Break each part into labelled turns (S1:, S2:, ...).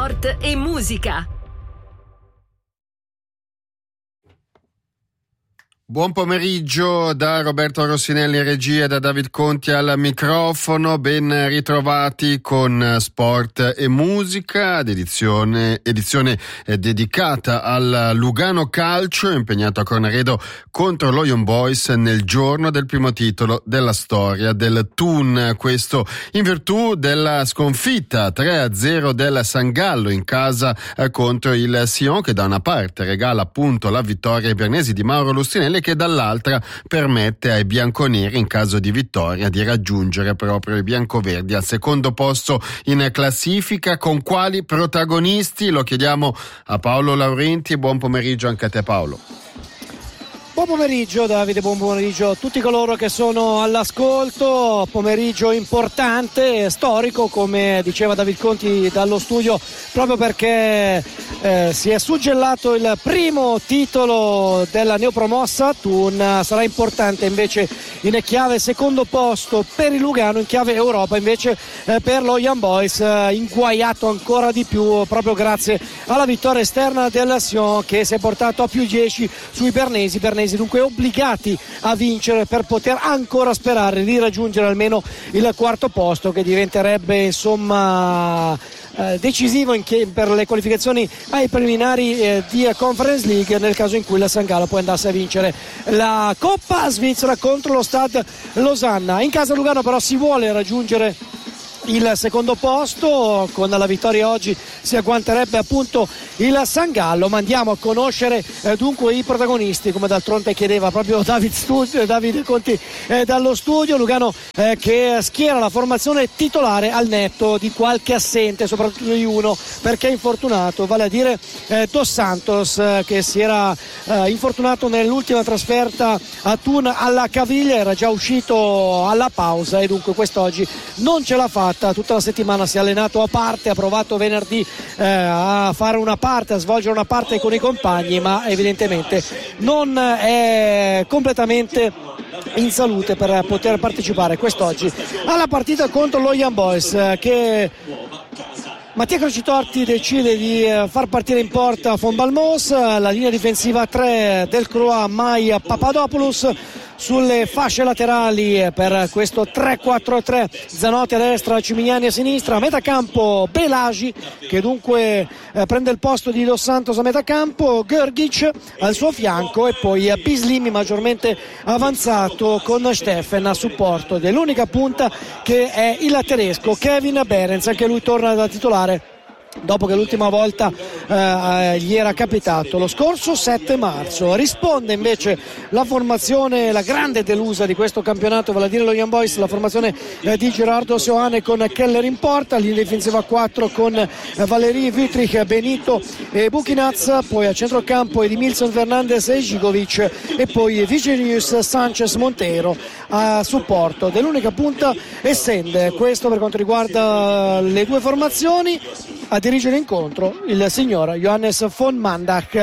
S1: sport e musica.
S2: Buon pomeriggio da Roberto Rossinelli in regia, da David Conti al microfono. Ben ritrovati con Sport e Musica, edizione dedicata al Lugano Calcio, impegnato a Cornaredo contro lo Young Boys nel giorno del primo titolo della storia del Thun. Questo in virtù della sconfitta 3-0 del San Gallo in casa contro il Sion, che da una parte regala appunto la vittoria ai bernesi di Mauro Lustinelli, che dall'altra permette ai bianconeri, in caso di vittoria, di raggiungere proprio i biancoverdi al secondo posto in classifica. Con quali protagonisti? Lo chiediamo a Paolo Laurenti. Buon pomeriggio anche a te, Paolo.
S3: Buon pomeriggio Davide, buon pomeriggio a tutti coloro che sono all'ascolto. Pomeriggio importante, storico, come diceva David Conti dallo studio, proprio perché si è suggellato il primo titolo della neopromossa Thun. Sarà importante invece in chiave secondo posto per il Lugano, in chiave Europa invece per lo Young Boys, inguaiato ancora di più proprio grazie alla vittoria esterna del Sion, che si è portato a più 10 sui bernesi dunque obbligati a vincere per poter ancora sperare di raggiungere almeno il quarto posto, che diventerebbe insomma decisivo per le qualificazioni ai preliminari di Conference League, nel caso in cui la San Gallo poi andasse a vincere la Coppa Svizzera contro lo Stade Losanna. In casa Lugano però si vuole raggiungere il secondo posto, con la vittoria oggi si agguanterebbe appunto il San Gallo. Ma andiamo a conoscere dunque i protagonisti, come d'altronde chiedeva proprio David Conti dallo studio. Lugano che schiera la formazione titolare al netto di qualche assente, soprattutto di uno perché è infortunato, vale a dire Dos Santos, che si era infortunato nell'ultima trasferta a Thun alla caviglia, era già uscito alla pausa e dunque quest'oggi non ce l'ha fatta. Tutta la settimana si è allenato a parte, ha provato venerdì a fare una parte, a svolgere una parte con i compagni, ma evidentemente non è completamente in salute per poter partecipare quest'oggi alla partita contro lo Young Boys, che Mattia Crocitorti decide di far partire in porta Von Balmos, la linea difensiva 3 del Croà Maia Papadopoulos. Sulle fasce laterali per questo 3-4-3 Zanotti a destra, Cimignani a sinistra, a metacampo Belagi, che dunque prende il posto di Dos Santos a metacampo, Grgic al suo fianco e poi Bislimi maggiormente avanzato con Steffen a supporto dell'unica punta che è il tedesco Kevin Behrens, anche lui torna da titolare dopo che l'ultima volta gli era capitato lo scorso 7 marzo. Risponde invece la formazione, la grande delusa di questo campionato, vale a dire lo Young Boys, la formazione di Gerardo Seoane con Keller in porta, linea difensiva 4 con Valeri, Wüttrich, Benito e Buchinaz, poi a centrocampo Edmilson Fernandez e Žigovic e poi Vigenius, Sanchez, Montero a supporto dell'unica punta Essende. Questo per quanto riguarda le due formazioni. A dirigere l'incontro il signor Johannes von Mandach,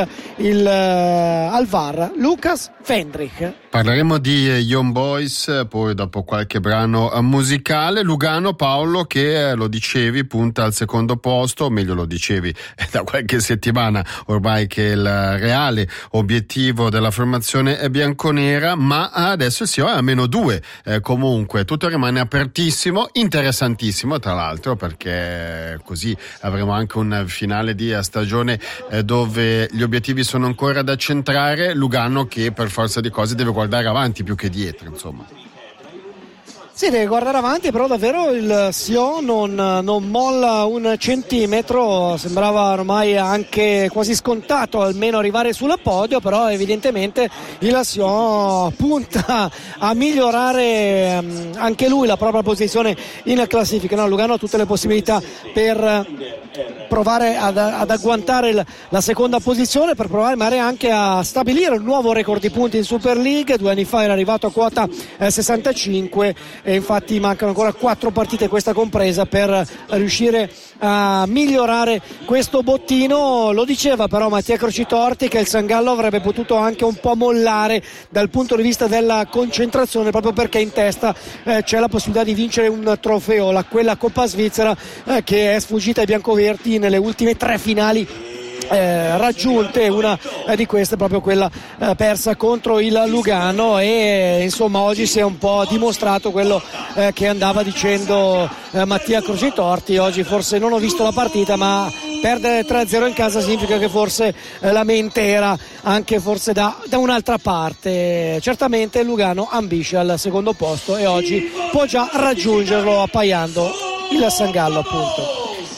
S3: al VAR Lukas Fendrich.
S2: Parleremo di Young Boys poi dopo qualche brano musicale. Lugano, Paolo, che lo dicevi punta al secondo posto, o meglio lo dicevi da qualche settimana ormai che il reale obiettivo della formazione è bianconera, ma adesso il Sion è a -2, comunque tutto rimane apertissimo, interessantissimo tra l'altro, perché così avremo anche un finale di stagione dove gli obiettivi sono ancora da centrare. Lugano che per forza di cose deve guardare avanti più che dietro, insomma.
S3: Sì, deve guardare avanti, però davvero il Sion non molla un centimetro, sembrava ormai anche quasi scontato almeno arrivare sul podio, però evidentemente il Sion punta a migliorare anche lui la propria posizione in classifica. No, Lugano ha tutte le possibilità per provare ad agguantare la seconda posizione, per provare magari anche a stabilire un nuovo record di punti in Super League. 2 anni fa era arrivato a quota 65 e infatti mancano ancora 4 partite, questa compresa, per riuscire a migliorare questo bottino. Lo diceva però Mattia Crocitorti che il San Gallo avrebbe potuto anche un po' mollare dal punto di vista della concentrazione, proprio perché in testa c'è la possibilità di vincere un trofeo, quella Coppa Svizzera che è sfuggita ai biancoverdi nelle ultime 3 finali raggiunte, una di queste è proprio quella persa contro il Lugano, e insomma oggi si è un po' dimostrato quello che andava dicendo Mattia Crocitorti. Oggi forse non ho visto la partita, ma perdere 3-0 in casa significa che forse la mente era anche forse da un'altra parte. Certamente il Lugano ambisce al secondo posto e oggi può già raggiungerlo appaiando il Sangallo, appunto.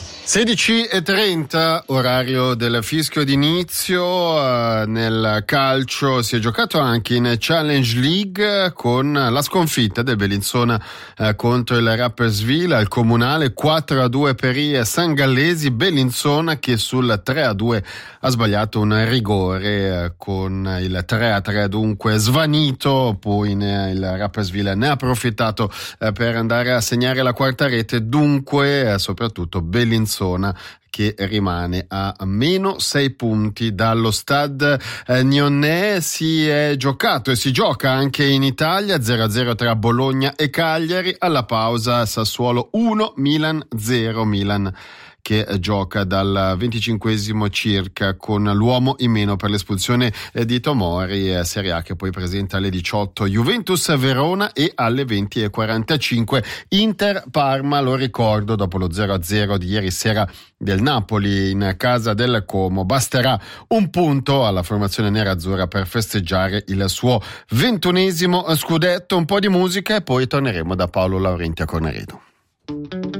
S2: 16:30, orario del fischio d'inizio. Nel calcio si è giocato anche in Challenge League con la sconfitta del Bellinzona contro il Rapperswil al comunale, 4-2 per i sangallesi. Bellinzona che sul 3-2 ha sbagliato un rigore, con il 3-3 dunque svanito. Poi il Rapperswil ne ha approfittato per andare a segnare la quarta rete. Dunque soprattutto Bellinzona che rimane a meno 6 punti dallo Stade Nyonnais. Si è giocato e si gioca anche in Italia, 0-0 tra Bologna e Cagliari. Alla pausa Sassuolo 1, Milan 0. Milan che gioca dal 25esimo circa con l'uomo in meno per l'espulsione di Tomori. Serie A che poi presenta alle 18 Juventus Verona e alle 20:45 Inter Parma. Lo ricordo, dopo lo 0-0 di ieri sera del Napoli in casa del Como, basterà un punto alla formazione nerazzurra per festeggiare il suo 21esimo scudetto. Un po' di musica e poi torneremo da Paolo Laurenti a Cornaredo.